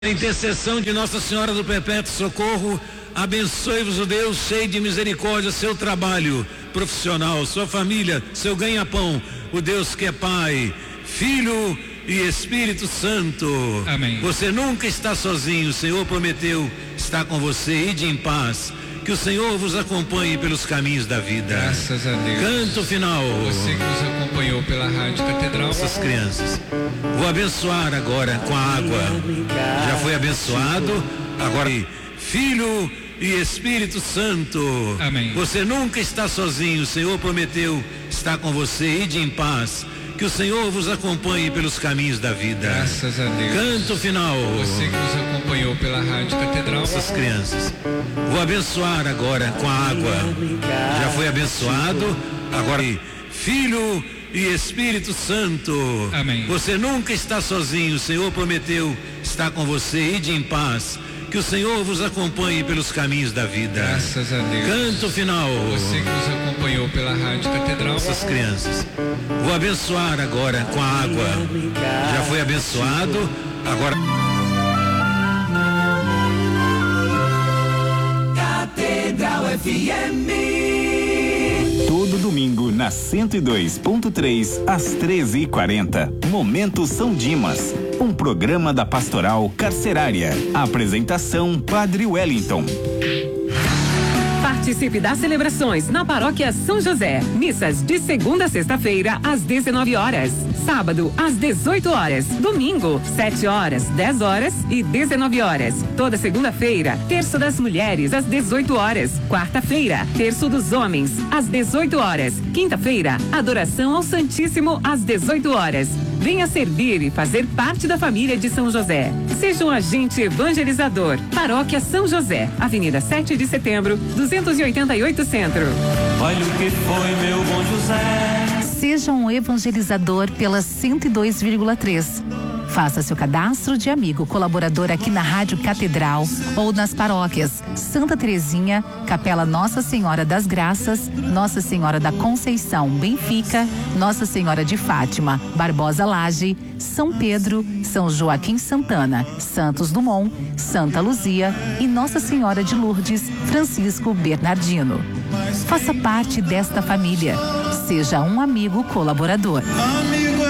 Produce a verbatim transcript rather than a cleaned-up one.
Intercessão de Nossa Senhora do Perpétuo Socorro, abençoe-vos o Deus cheio de misericórdia, seu trabalho profissional, sua família, seu ganha-pão, o Deus que é Pai, Filho e Espírito Santo. Amém. Você nunca está sozinho, o Senhor prometeu estar com você. Ide em paz, que o Senhor vos acompanhe pelos caminhos da vida. Graças a Deus. Canto final. Você que nos acompanhou pela Rádio Catedral. Essas crianças, vou abençoar agora com a água. Já foi abençoado, agora Filho e Espírito Santo. Amém. Você nunca está sozinho, o Senhor prometeu estar com você. Ide em paz, que o Senhor vos acompanhe pelos caminhos da vida. Graças a Deus. Canto final. Você que nos acompanhou pela Rádio Catedral. Essas crianças, vou abençoar agora com a água. Já foi abençoado, agora Filho e Espírito Santo. Amém. Você nunca está sozinho, o Senhor prometeu estar com você. Ide em paz, que o Senhor vos acompanhe pelos caminhos da vida. Graças a Deus. Canto final. Você que nos acompanhou pela Rádio Catedral. Essas crianças, vou abençoar agora com a água. Já foi abençoado, agora Catedral F M. Todo domingo na cento e dois ponto três às treze e quarenta. Momento São Dimas, um programa da Pastoral Carcerária. Apresentação Padre Wellington. Participe das celebrações na Paróquia São José. Missas de segunda a sexta-feira às dezenove horas. Sábado às dezoito horas. Domingo, sete horas, dez horas e dezenove horas. Toda segunda-feira, terço das mulheres às dezoito horas. Quarta-feira, terço dos homens às dezoito horas. Quinta-feira, adoração ao Santíssimo às dezoito horas. Venha servir e fazer parte da família de São José. Seja um agente evangelizador. Paróquia São José, Avenida sete de Setembro, duzentos e oitenta e oito Centro. Olha o que foi, meu bom José. Seja um evangelizador pela cento e dois vírgula três. Faça seu cadastro de amigo colaborador aqui na Rádio Catedral ou nas paróquias Santa Terezinha, Capela Nossa Senhora das Graças, Nossa Senhora da Conceição, Benfica, Nossa Senhora de Fátima, Barbosa Laje, São Pedro, São Joaquim Santana, Santos Dumont, Santa Luzia e Nossa Senhora de Lourdes, Francisco Bernardino. Faça parte desta família. Seja um amigo colaborador. Amigo